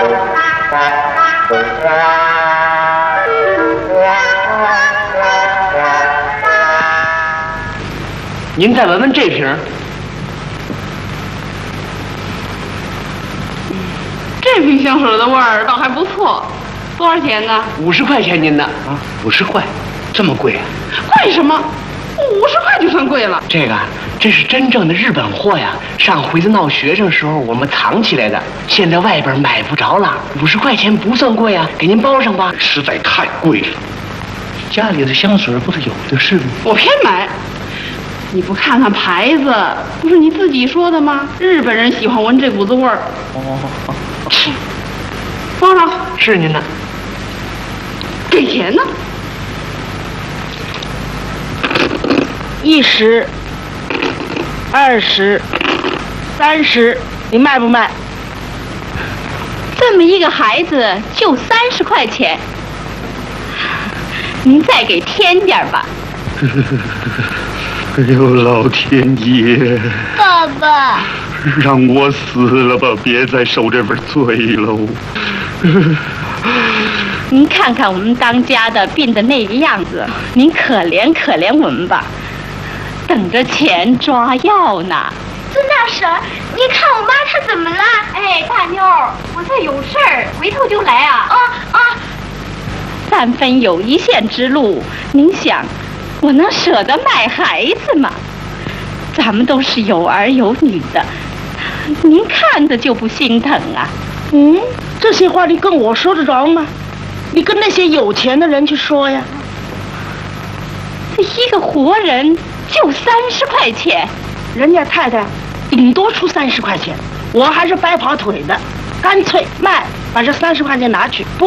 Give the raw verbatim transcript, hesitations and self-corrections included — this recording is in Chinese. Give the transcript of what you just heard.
您再闻闻这瓶， 这瓶香水的味儿倒还不错，多少钱呢？ 五十块钱您的啊，五十块，这么贵啊？ 贵什么？五十块就算贵了。 这个这是真正的日本货呀！上回子闹学生时候我们藏起来的，现在外边买不着了。五十块钱不算贵啊，给您包上吧。 实在太贵了，家里的香水不是有的是吗？ 我偏买。你不看看牌子，不是你自己说的吗？日本人喜欢闻这股子味儿。 哦， 包上。 是您的。 给钱呢？ 一十、二十、三十，你卖不卖？ 这么一个孩子就三十块钱，您再给添点吧。 哎呦，老天爷！ 爸爸， 让我死了吧，别再受这份罪喽！ 您看看我们当家的病的那个样子，您可怜可怜我们吧，等着钱抓药呢。 孙大婶，你看我妈她怎么了？哎，大妞儿，我这有事儿，回头就来啊！啊啊！ 三分有一线之路，您想，我能舍得卖孩子吗？咱们都是有儿有女的，您看着就不心疼啊？ 嗯，这些话你跟我说得着吗？你跟那些有钱的人去说呀。 这一个活人就三十块钱， 人家太太顶多出三十块钱，我还是白跑腿的，干脆卖，把这三十块钱拿去。不